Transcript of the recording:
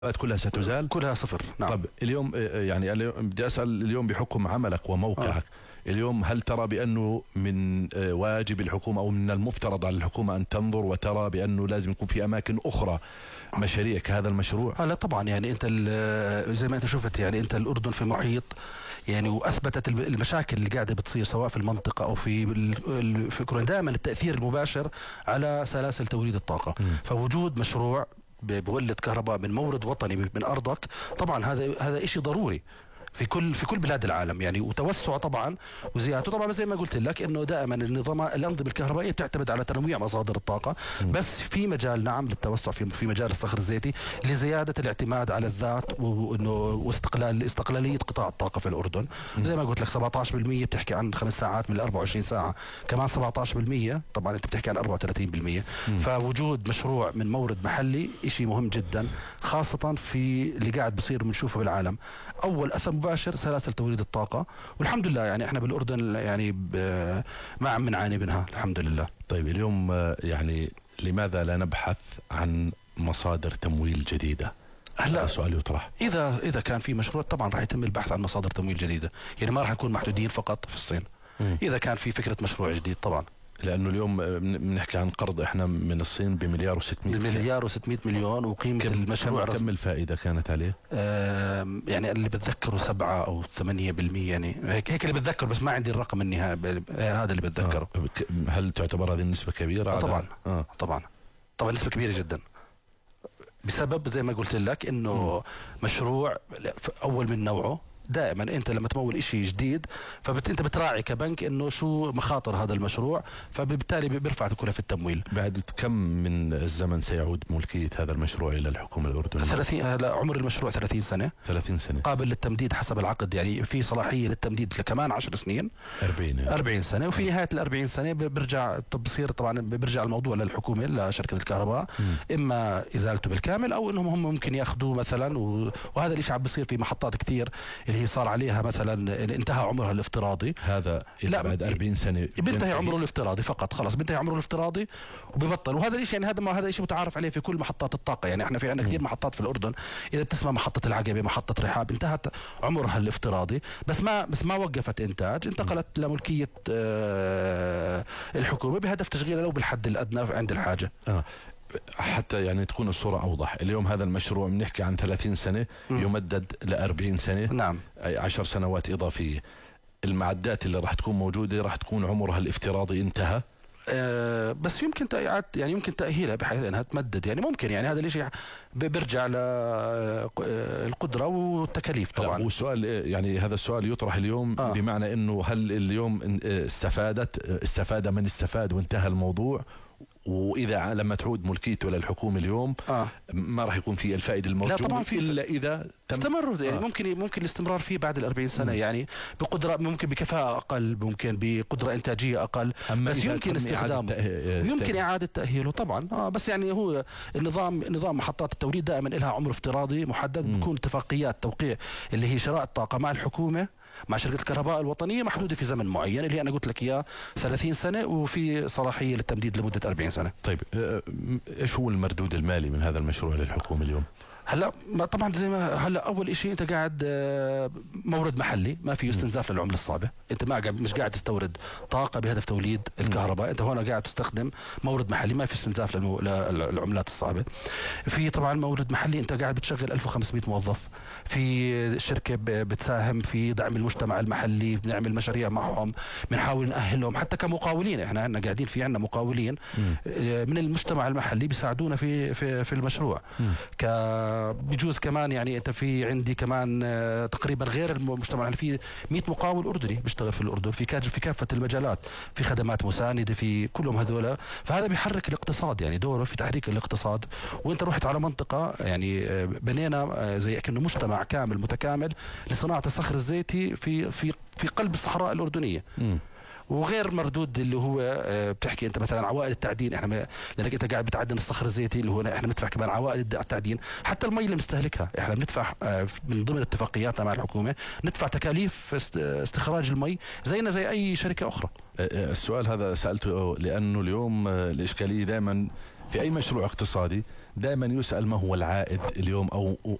كلها ستزال؟ كلها صفر. نعم. طب اليوم يعني بدي أسأل اليوم بحكم عملك وموقعك اليوم، هل ترى بأنه من واجب الحكومة أو من المفترض على الحكومة أن تنظر وترى بأنه لازم يكون في أماكن أخرى مشاريع كهذا المشروع؟ لا طبعا، يعني أنت زي ما أنت شفت، يعني أنت الأردن في محيط يعني، وأثبتت المشاكل اللي قاعدة بتصير سواء في المنطقة أو في دائما التأثير المباشر على سلاسل توريد الطاقة. فوجود مشروع بولد كهرباء من مورد وطني من أرضك، طبعا هذا إشي ضروري في كل بلاد العالم يعني، وتوسع طبعا وزيادته. طبعا زي ما قلت لك انه دائما الانظمه الكهربائيه بتعتمد على تنويع مصادر الطاقه، بس في مجال نعم للتوسع في مجال الصخر الزيتي لزياده الاعتماد على الذات واستقلاليه قطاع الطاقه في الاردن. زي ما قلت لك 17% بتحكي عن 5 ساعات من 24 ساعه، كمان 17% طبعا انت بتحكي عن 34%. فوجود مشروع من مورد محلي شيء مهم جدا، خاصه في اللي قاعد بصير بنشوفه بالعالم. اول اثر مباشر سلاسل توريد الطاقة، والحمد لله يعني احنا بالأردن يعني ما عم نعاني منها الحمد لله. طيب اليوم يعني لماذا لا نبحث عن مصادر تمويل جديدة؟ هلا سؤال يطرح. إذا كان في مشروع طبعا راح يتم البحث عن مصادر تمويل جديدة، يعني ما راح نكون محدودين فقط في الصين. إذا كان في فكرة مشروع جديد طبعا، لأنه اليوم بنحكي عن قرض إحنا من الصين بمليار و600 مليون، وقيمة المشروع كم الفائدة كانت عليه؟ يعني اللي بتذكره 7 أو 8%، يعني هيك اللي بتذكر، بس ما عندي الرقم النهائي، هذا اللي بتذكره. هل تعتبر هذه النسبة كبيرة؟ طبعا نسبة كبيرة جدا، بسبب زي ما قلت لك إنه مشروع أول من نوعه. دائما انت لما تمول اشي جديد انت بتراعي كبنك انه شو مخاطر هذا المشروع، فبالتالي بيرفع تكلفة التمويل. بعد كم من الزمن سيعود ملكية هذا المشروع الى الحكومة الأردنية؟ 30. عمر المشروع 30 سنة. 30 سنة قابل للتمديد حسب العقد، يعني في صلاحية للتمديد لكمان 10 سنين، 40 سنة. وفي نهاية ال40 سنة بيرجع الموضوع للحكومة، لشركة الكهرباء، اما ازالته بالكامل او انهم هم ممكن ياخذوه مثلا. وهذا الاشي عم بيصير في محطات كثير اللي هي صار عليها مثلا انتهى عمرها الافتراضي. هذا بعد 40 سنة بينتهي عمره الافتراضي فقط، خلاص بينتهي عمره الافتراضي وبيبطل. وهذا الشيء يعني هذا الشيء متعارف عليه في كل محطات الطاقة. يعني احنا في عندنا كثير محطات في الأردن، إذا بتسمع محطة العقبة، محطة رحاب، انتهت عمرها الافتراضي، بس ما وقفت إنتاج، انتقلت لملكية الحكومة بهدف تشغيلها لو بالحد الأدنى عند الحاجة. حتى يعني تكون الصورة أوضح، اليوم هذا المشروع بنحكي عن 30 سنة يمدد ل40 سنة. نعم. 10 سنوات إضافية. المعدات اللي راح تكون موجودة راح تكون عمرها الافتراضي انتهى. بس يمكن يعني يمكن تأهيلها بحيث انها تمدد، يعني ممكن، يعني هذا الشيء بيرجع للقدرة والتكاليف طبعا. والسؤال يعني هذا السؤال يطرح اليوم بمعنى انه هل اليوم استفاد من استفاد وانتهى الموضوع، وإذا لما تعود ملكيته للحكومة اليوم ما راح يكون في الفائدة الموجودة إلا إذا استمروا. يعني ممكن الاستمرار فيه بعد ال40 سنة، يعني بقدرة، ممكن بكفاءة أقل، ممكن بقدرة إنتاجية أقل، بس يمكن استخدامه، يمكن إعادة تأهيله طبعا. بس يعني هو نظام محطات التوريد دائما لها عمر افتراضي محدد، بكون اتفاقيات توقيع اللي هي شراء الطاقة مع الحكومة مع شركة الكهرباء الوطنية محدودة في زمن معين، اللي أنا قلت لك إياه 30 سنة، وفي صلاحية للتمديد لمدة 40 سنة. طيب إيش هو المردود المالي من هذا المشروع للحكومة اليوم؟ هلا طبعا زي ما هلا اول شيء انت قاعد مورد محلي، ما في استنزاف للعمله الصعبه، انت مش قاعد تستورد طاقه بهدف توليد الكهرباء، انت هون قاعد تستخدم مورد محلي، ما في استنزاف للعملات الصعبه. في طبعا مورد محلي انت قاعد بتشغل 1500 موظف، في شركه بتساهم في دعم المجتمع المحلي، بنعمل مشاريع معهم، بنحاول نأهلهم حتى كمقاولين. احنا قاعدين في عندنا مقاولين من المجتمع المحلي بيساعدونا في المشروع. بيجوز كمان يعني انت في عندي كمان تقريبا غير المجتمع اللي فيه 100 مقاول اردني بيشتغل في الاردن في كافه المجالات، في خدمات مسانده، في كلهم هذول. فهذا بيحرك الاقتصاد، يعني دوره في تحريك الاقتصاد. وانت رحت على منطقه يعني بنينا زي كأنه مجتمع كامل متكامل لصناعه الصخر الزيتي في قلب الصحراء الاردنيه. وغير مردود اللي هو بتحكي انت مثلا عوائد التعدين، احنا لانك انت قاعد بتعدن الصخر الزيتي اللي هو احنا بندفع كمان عوائد التعدين، حتى المي اللي بنستهلكها احنا بندفع من ضمن اتفاقياتنا مع الحكومه، ندفع تكاليف استخراج المي زينا زي اي شركه اخرى. السؤال هذا سالته لانه اليوم الاشكاليه دائما في اي مشروع اقتصادي دائما يسأل ما هو العائد اليوم، أو